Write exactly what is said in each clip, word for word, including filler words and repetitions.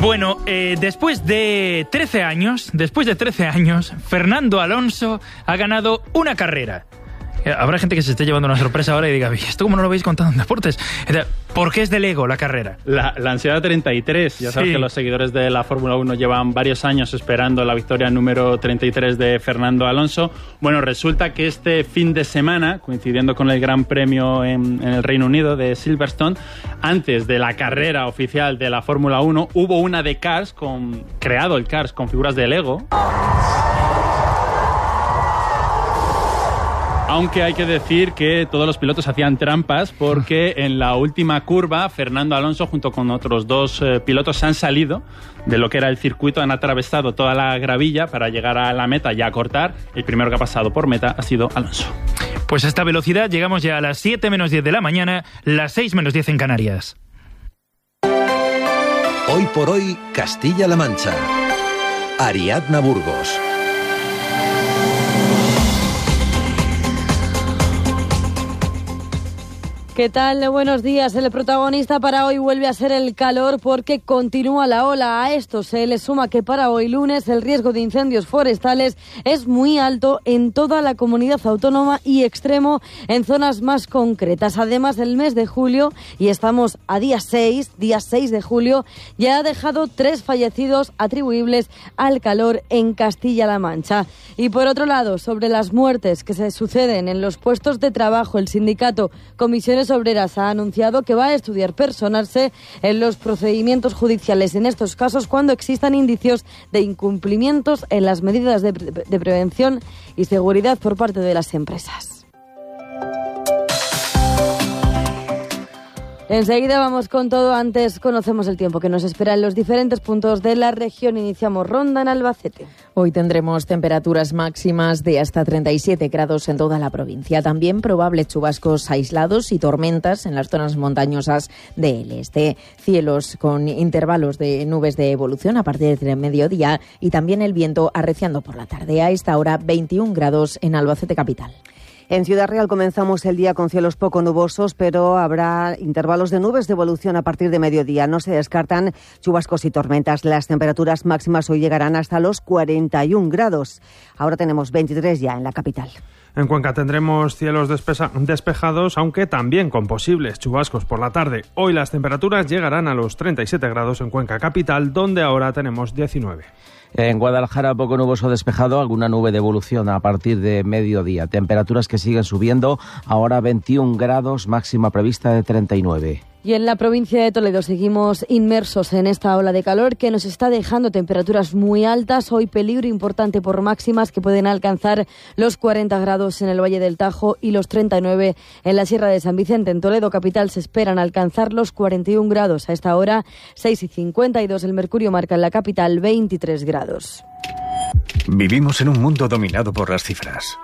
Bueno, eh, después de trece años, después de trece años, Fernando Alonso ha ganado una carrera. Habrá gente que se esté llevando una sorpresa ahora y diga, ¿esto cómo no lo habéis contado en deportes? ¿Por qué es de Lego la carrera? La, la ansiedad treinta y tres. Ya sabes sí. que los seguidores de la Fórmula uno llevan varios años esperando la victoria número treinta y tres de Fernando Alonso. Bueno, resulta que este fin de semana, coincidiendo con el Gran Premio en, en el Reino Unido de Silverstone, antes de la carrera oficial de la Fórmula uno, hubo una de Cars, con, creado el Cars con figuras de Lego. Aunque hay que decir que todos los pilotos hacían trampas porque en la última curva Fernando Alonso junto con otros dos eh, pilotos se han salido de lo que era el circuito, han atravesado toda la gravilla para llegar a la meta y a cortar. El primero que ha pasado por meta ha sido Alonso. Pues a esta velocidad llegamos ya a las siete menos diez de la mañana, las seis menos diez en Canarias. Hoy por hoy, Castilla-La Mancha. Ariadna Burgos. ¿Qué tal? Buenos días. El protagonista para hoy vuelve a ser el calor porque continúa la ola. A esto se le suma que para hoy lunes el riesgo de incendios forestales es muy alto en toda la comunidad autónoma y extremo en zonas más concretas. Además, el mes de julio, y estamos a día seis, día seis de julio, ya ha dejado tres fallecidos atribuibles al calor en Castilla-La Mancha. Y por otro lado, sobre las muertes que se suceden en los puestos de trabajo, el sindicato Comisiones Obreras ha anunciado que va a estudiar personarse en los procedimientos judiciales en estos casos cuando existan indicios de incumplimientos en las medidas de, pre- de prevención y seguridad por parte de las empresas. Enseguida vamos con todo, antes conocemos el tiempo que nos espera en los diferentes puntos de la región. Iniciamos ronda en Albacete. Hoy tendremos temperaturas máximas de hasta treinta y siete grados en toda la provincia. También probables chubascos aislados y tormentas en las zonas montañosas del este. Cielos con intervalos de nubes de evolución a partir del mediodía y también el viento arreciando por la tarde. A esta hora veintiún grados en Albacete capital. En Ciudad Real comenzamos el día con cielos poco nubosos, pero habrá intervalos de nubes de evolución a partir de mediodía. No se descartan chubascos y tormentas. Las temperaturas máximas hoy llegarán hasta los cuarenta y un grados. Ahora tenemos veintitrés ya en la capital. En Cuenca tendremos cielos despesa- despejados, aunque también con posibles chubascos por la tarde. Hoy las temperaturas llegarán a los treinta y siete grados en Cuenca capital, donde ahora tenemos diecinueve. En Guadalajara poco nuboso despejado, alguna nube de evolución a partir de mediodía. Temperaturas que siguen subiendo, ahora veintiún grados, máxima prevista de treinta y nueve. Y en la provincia de Toledo seguimos inmersos en esta ola de calor que nos está dejando temperaturas muy altas. Hoy peligro importante por máximas que pueden alcanzar los cuarenta grados en el Valle del Tajo y los treinta y nueve en la Sierra de San Vicente. En Toledo capital se esperan alcanzar los cuarenta y un grados. A esta hora, seis y cincuenta y dos, el mercurio marca en la capital veintitrés grados. Vivimos en un mundo dominado por las cifras.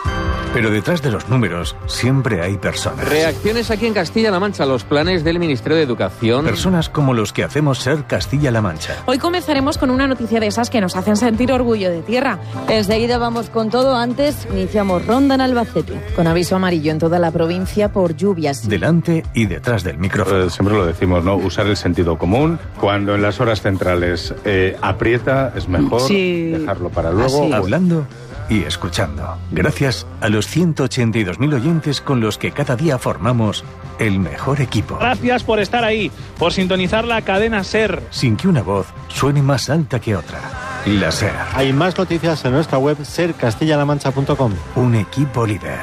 Pero detrás de los números siempre hay personas. Reacciones aquí en Castilla-La Mancha a los planes del Ministerio de Educación. Personas como los que hacemos ser Castilla-La Mancha. Hoy comenzaremos con una noticia de esas que nos hacen sentir orgullo de tierra. Enseguida vamos con todo. Antes iniciamos ronda en Albacete. Con aviso amarillo en toda la provincia por lluvias. Delante y detrás del micrófono. Eh, siempre lo decimos, ¿no? Usar el sentido común. Cuando en las horas centrales eh, aprieta, es mejor sí. dejarlo para luego. Así. Hablando y escuchando. Gracias a los ciento ochenta y dos mil oyentes con los que cada día formamos el mejor equipo. Gracias por estar ahí, por sintonizar la cadena SER. Sin que una voz suene más alta que otra. La SER. Hay más noticias en nuestra web ser castilla la mancha punto com. Un equipo líder.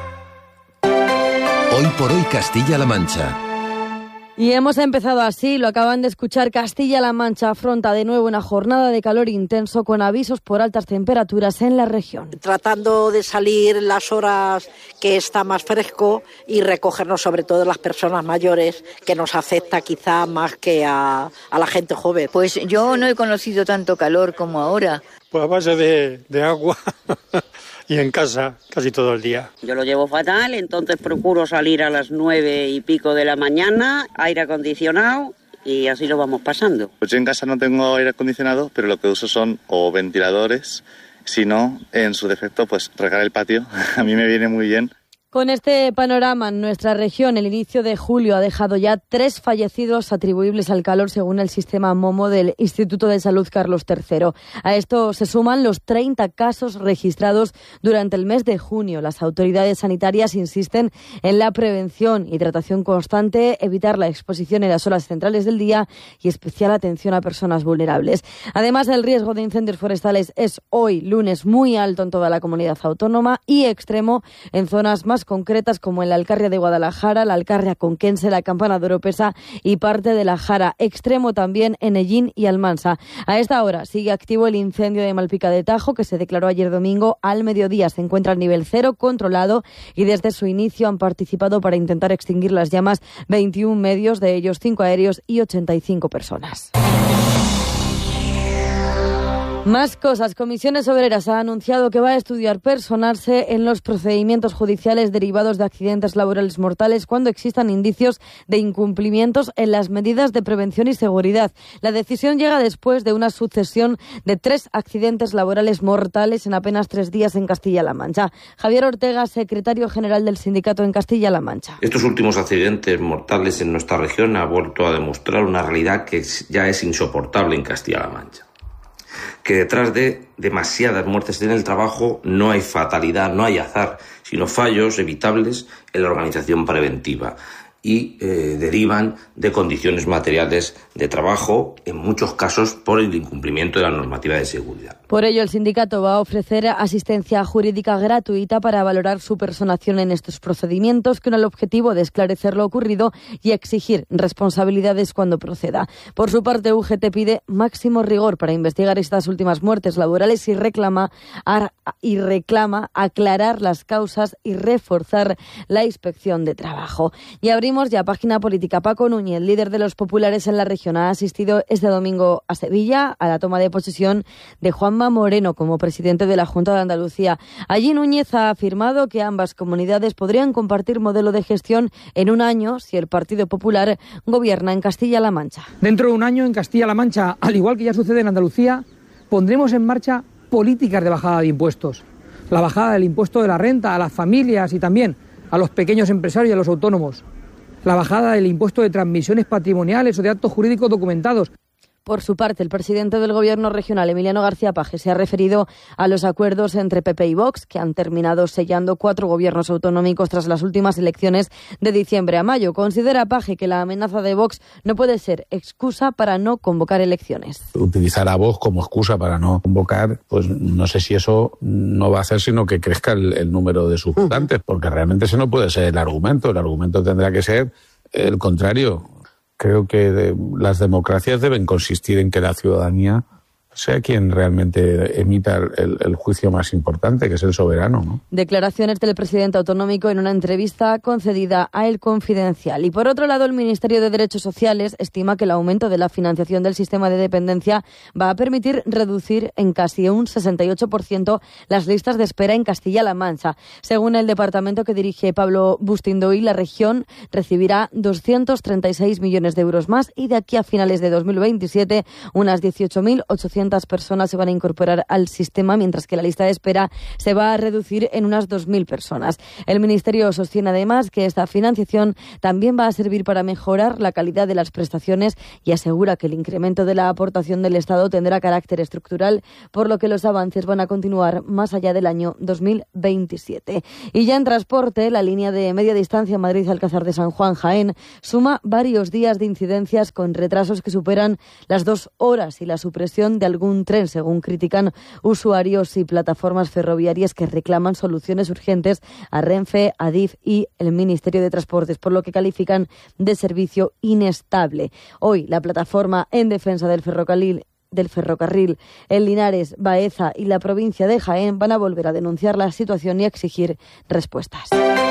Hoy por hoy Castilla-La Mancha. Y hemos empezado así, lo acaban de escuchar. Castilla-La Mancha afronta de nuevo una jornada de calor intenso con avisos por altas temperaturas en la región. Tratando de salir las horas que está más fresco y recogernos sobre todo las personas mayores, que nos afecta quizá más que a, a la gente joven. Pues yo no he conocido tanto calor como ahora. Pues a base de, de agua y en casa casi todo el día. Yo lo llevo fatal, entonces procuro salir a las nueve y pico de la mañana, aire acondicionado, y así lo vamos pasando. Pues yo en casa no tengo aire acondicionado, pero lo que uso son o ventiladores, si no, en su defecto, pues regar el patio. A mí me viene muy bien. Con este panorama en nuestra región, el inicio de julio ha dejado ya tres fallecidos atribuibles al calor según el sistema MOMO del Instituto de Salud Carlos tercero. A esto se suman los treinta casos registrados durante el mes de junio. Las autoridades sanitarias insisten en la prevención, hidratación constante, evitar la exposición en las horas centrales del día y especial atención a personas vulnerables. Además, el riesgo de incendios forestales es hoy, lunes, muy alto en toda la comunidad autónoma y extremo en zonas más concretas como en la Alcarria de Guadalajara, la Alcarria Conquense, la Campana de Oropesa y parte de la Jara. Extremo también en Ellín y Almansa. A esta hora sigue activo el incendio de Malpica de Tajo, que se declaró ayer domingo al mediodía. Se encuentra al nivel cero, controlado, y desde su inicio han participado para intentar extinguir las llamas veintiún medios, de ellos cinco aéreos y ochenta y cinco personas. Más cosas. Comisiones Obreras ha anunciado que va a estudiar personarse en los procedimientos judiciales derivados de accidentes laborales mortales cuando existan indicios de incumplimientos en las medidas de prevención y seguridad. La decisión llega después de una sucesión de tres accidentes laborales mortales en apenas tres días en Castilla-La Mancha. Javier Ortega, secretario general del sindicato en Castilla-La Mancha. Estos últimos accidentes mortales en nuestra región han vuelto a demostrar una realidad que ya es insoportable en Castilla-La Mancha. Que detrás de demasiadas muertes en el trabajo no hay fatalidad, no hay azar, sino fallos evitables en la organización preventiva y eh, derivan de condiciones materiales de trabajo, en muchos casos por el incumplimiento de la normativa de seguridad. Por ello, el sindicato va a ofrecer asistencia jurídica gratuita para valorar su personación en estos procedimientos, con el objetivo de esclarecer lo ocurrido y exigir responsabilidades cuando proceda. Por su parte, U G T pide máximo rigor para investigar estas últimas muertes laborales y reclama, y reclama aclarar las causas y reforzar la inspección de trabajo. Y abrimos ya página política. Paco Núñez, líder de los populares en la región, ha asistido este domingo a Sevilla a la toma de posesión de Juanma Moreno como presidente de la Junta de Andalucía. Allí Núñez ha afirmado que ambas comunidades podrían compartir modelo de gestión en un año si el Partido Popular gobierna en Castilla-La Mancha. Dentro de un año en Castilla-La Mancha, al igual que ya sucede en Andalucía, pondremos en marcha políticas de bajada de impuestos. La bajada del impuesto de la renta a las familias y también a los pequeños empresarios y a los autónomos. La bajada del impuesto de transmisiones patrimoniales o de actos jurídicos documentados. Por su parte, el presidente del Gobierno regional, Emiliano García Paje, se ha referido a los acuerdos entre P P y Vox, que han terminado sellando cuatro gobiernos autonómicos tras las últimas elecciones de diciembre a mayo. Considera Paje que la amenaza de Vox no puede ser excusa para no convocar elecciones. Utilizar a Vox como excusa para no convocar, pues no sé si eso no va a hacer sino que crezca el, el número de sus votantes, porque realmente ese no puede ser el argumento. El argumento tendrá que ser el contrario. Creo que de, las democracias deben consistir en que la ciudadanía sea quien realmente emita el, el juicio más importante, que es el soberano, ¿no? Declaraciones del presidente autonómico en una entrevista concedida a El Confidencial. Y por otro lado, el Ministerio de Derechos Sociales estima que el aumento de la financiación del sistema de dependencia va a permitir reducir en casi un sesenta y ocho por ciento las listas de espera en Castilla-La Mancha. Según el departamento que dirige Pablo Bustindoy, la región recibirá doscientos treinta y seis millones de euros más y de aquí a finales de dos mil veintisiete unas dieciocho mil ochocientas personas se van a incorporar al sistema, mientras que la lista de espera se va a reducir en unas dos mil personas. El Ministerio sostiene además que esta financiación también va a servir para mejorar la calidad de las prestaciones y asegura que el incremento de la aportación del Estado tendrá carácter estructural, por lo que los avances van a continuar más allá del año dos mil veintisiete. Y ya en transporte, la línea de media distancia Madrid-Alcázar de San Juan-Jaén suma varios días de incidencias con retrasos que superan las dos horas y la supresión de algún tren, según critican usuarios y plataformas ferroviarias que reclaman soluciones urgentes a Renfe, Adif y el Ministerio de Transportes, por lo que califican de servicio inestable. Hoy, la plataforma en defensa del ferrocarril del ferrocarril en Linares, Baeza y la provincia de Jaén van a volver a denunciar la situación y a exigir respuestas.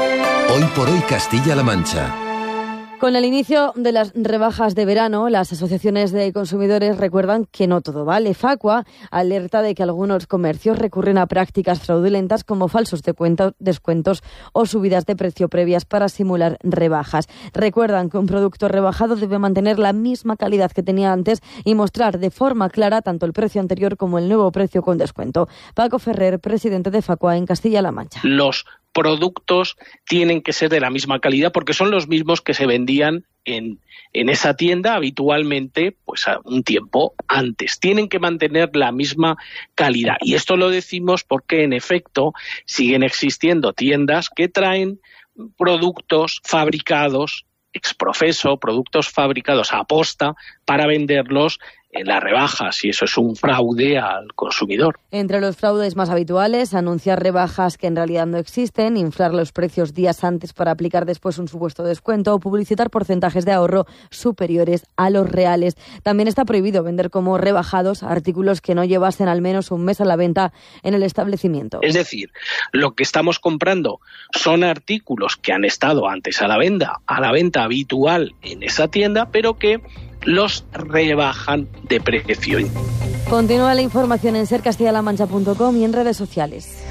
Hoy por hoy Castilla-La Mancha. Con el inicio de las rebajas de verano, las asociaciones de consumidores recuerdan que no todo vale. Facua alerta de que algunos comercios recurren a prácticas fraudulentas como falsos descuentos o subidas de precio previas para simular rebajas. Recuerdan que un producto rebajado debe mantener la misma calidad que tenía antes y mostrar de forma clara tanto el precio anterior como el nuevo precio con descuento. Paco Ferrer, presidente de Facua en Castilla-La Mancha. Los productos tienen que ser de la misma calidad porque son los mismos que se vendían en, en esa tienda habitualmente pues a un tiempo antes. Tienen que mantener la misma calidad. Y esto lo decimos porque, en efecto, siguen existiendo tiendas que traen productos fabricados exprofeso, productos fabricados a posta para venderlos en las rebajas, y eso es un fraude al consumidor. Entre los fraudes más habituales, anunciar rebajas que en realidad no existen, inflar los precios días antes para aplicar después un supuesto descuento o publicitar porcentajes de ahorro superiores a los reales. También está prohibido vender como rebajados artículos que no llevasen al menos un mes a la venta en el establecimiento. Es decir, lo que estamos comprando son artículos que han estado antes a la venta, a la venta habitual en esa tienda, pero que los rebajan de precio. Continúa la información en ser castilla la mancha punto com y en redes sociales.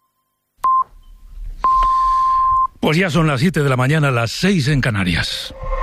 Pues ya son las siete de la mañana, las seis en Canarias.